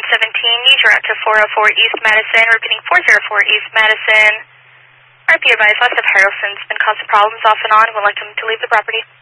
need your route to 404 East Madison, repeating 404 East Madison. RP advised, west of Harrelson's been causing problems off and on. We'd like them to leave the property.